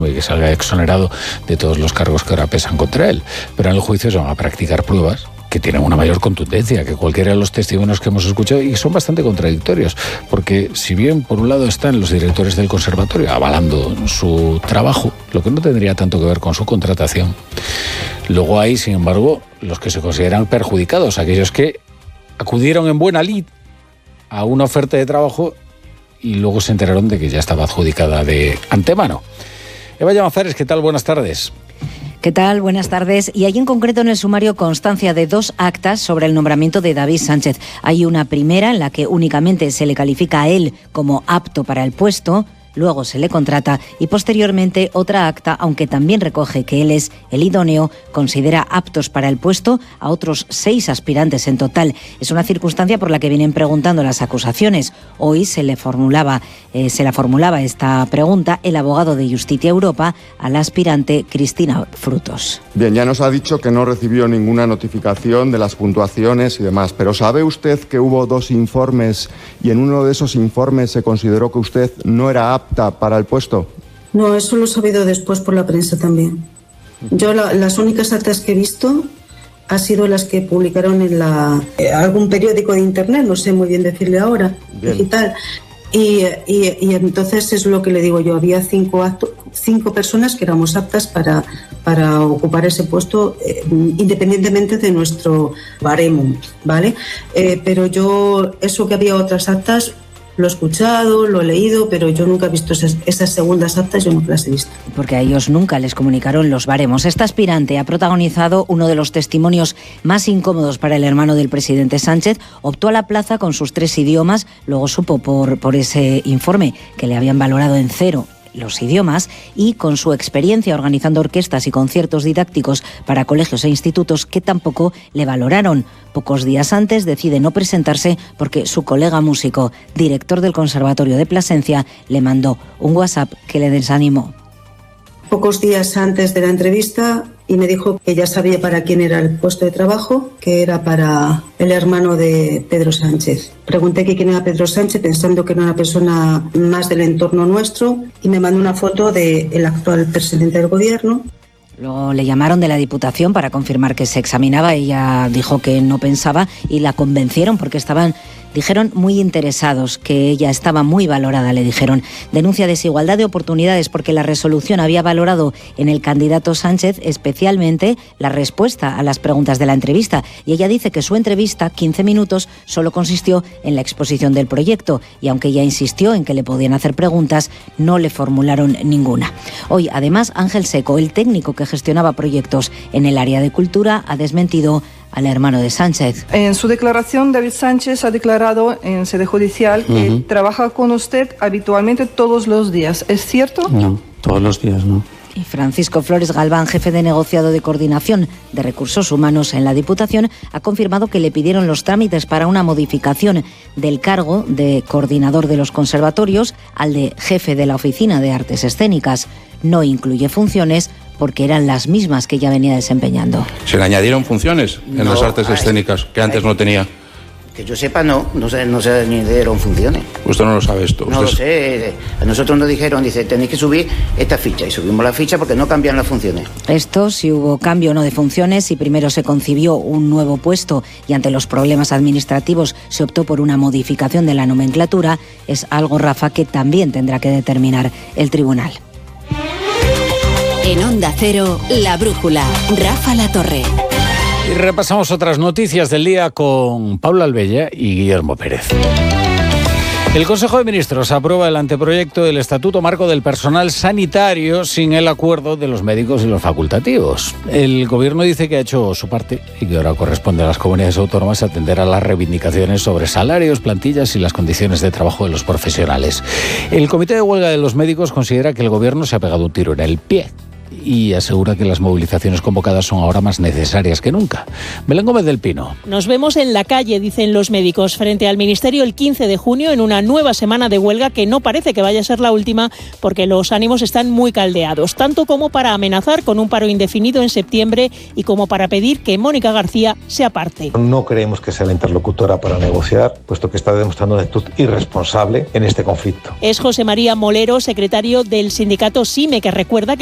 y que salga exonerado de todos los cargos que ahora pesan contra él. Pero en el juicio se van a practicar pruebas que tienen una mayor contundencia que cualquiera de los testimonios que hemos escuchado y son bastante contradictorios, porque si bien por un lado están los directores del conservatorio avalando su trabajo, lo que no tendría tanto que ver con su contratación, luego hay, sin embargo, los que se consideran perjudicados, aquellos que acudieron en buena lid a una oferta de trabajo y luego se enteraron de que ya estaba adjudicada de antemano. Eva Llamazares, ¿qué tal? Buenas tardes. ¿Qué tal? Buenas tardes. Y hay en concreto en el sumario constancia de 2 actas sobre el nombramiento de David Sánchez. Hay una primera en la que únicamente se le califica a él como apto para el puesto, luego se le contrata y posteriormente otra acta, aunque también recoge que él es el idóneo, considera aptos para el puesto a otros 6 aspirantes en total. Es una circunstancia por la que vienen preguntando las acusaciones. Hoy se la formulaba esta pregunta el abogado de Justicia Europa a la aspirante Cristina Frutos. Bien, ya nos ha dicho que no recibió ninguna notificación de las puntuaciones y demás, pero ¿sabe usted que hubo 2 informes y en uno de esos informes se consideró que usted no era apta para el puesto? No, eso lo he sabido después por la prensa también. Yo las únicas actas que he visto han sido las que publicaron en algún periódico de internet, no sé muy bien decirle ahora, bien, digital. Y entonces es lo que le digo yo, había 5 personas que éramos aptas para ocupar ese puesto independientemente de nuestro baremo, ¿vale? Pero yo, eso que había otras actas, lo he escuchado, lo he leído, pero yo nunca he visto esas segundas actas, yo nunca las he visto. Porque a ellos nunca les comunicaron los baremos. Esta aspirante ha protagonizado uno de los testimonios más incómodos para el hermano del presidente Sánchez. Optó a la plaza con sus 3 idiomas, luego supo por ese informe que le habían valorado en 0 los idiomas y con su experiencia organizando orquestas y conciertos didácticos para colegios e institutos que tampoco le valoraron. Pocos días antes decide no presentarse porque su colega músico, director del Conservatorio de Plasencia, le mandó un WhatsApp que le desanimó. Pocos días antes de la entrevista y me dijo que ya sabía para quién era el puesto de trabajo, que era para el hermano de Pedro Sánchez. Pregunté quién era Pedro Sánchez pensando que era una persona más del entorno nuestro y me mandó una foto del actual presidente del gobierno. Luego le llamaron de la Diputación para confirmar que se examinaba. Ella dijo que no pensaba y la convencieron porque dijeron muy interesados, que ella estaba muy valorada, le dijeron. Denuncia desigualdad de oportunidades porque la resolución había valorado en el candidato Sánchez especialmente la respuesta a las preguntas de la entrevista. Y ella dice que su entrevista, 15 minutos, solo consistió en la exposición del proyecto. Y aunque ella insistió en que le podían hacer preguntas, no le formularon ninguna. Hoy, además, Ángel Seco, el técnico que gestionaba proyectos en el área de cultura, ha desmentido al hermano de Sánchez. En su declaración, David Sánchez ha declarado en sede judicial que trabaja con usted habitualmente todos los días. ¿Es cierto? No, todos los días no. Y Francisco Flores Galván, jefe de negociado de coordinación de recursos humanos en la Diputación, ha confirmado que le pidieron los trámites para una modificación del cargo de coordinador de los conservatorios al de jefe de la Oficina de Artes Escénicas. No incluye funciones porque eran las mismas que ya venía desempeñando. ¿Se le añadieron funciones en las artes escénicas que antes no tenía? Que yo sepa, no se añadieron funciones. Usted no lo sabe esto. No lo sé. A nosotros nos dijeron, dice, tenéis que subir esta ficha. Y subimos la ficha porque no cambian las funciones. Esto, si hubo cambio o no de funciones, si primero se concibió un nuevo puesto y ante los problemas administrativos se optó por una modificación de la nomenclatura, es algo, Rafa, que también tendrá que determinar el tribunal. En Onda Cero, La Brújula, Rafa Latorre. Y repasamos otras noticias del día con Paula Albella y Guillermo Pérez. El Consejo de Ministros aprueba el anteproyecto del Estatuto Marco del Personal Sanitario sin el acuerdo de los médicos y los facultativos. El Gobierno dice que ha hecho su parte y que ahora corresponde a las comunidades autónomas atender a las reivindicaciones sobre salarios, plantillas y las condiciones de trabajo de los profesionales. El Comité de Huelga de los Médicos considera que el Gobierno se ha pegado un tiro en el pie. y asegura que las movilizaciones convocadas son ahora más necesarias que nunca. Belén Gómez del Pino. Nos vemos en la calle, dicen los médicos, frente al Ministerio el 15 de junio en una nueva semana de huelga que no parece que vaya a ser la última porque los ánimos están muy caldeados, tanto como para amenazar con un paro indefinido en septiembre y como para pedir que Mónica García se aparte. No creemos que sea la interlocutora para negociar, puesto que está demostrando una actitud irresponsable en este conflicto. Es José María Molero, secretario del sindicato SIME, que recuerda que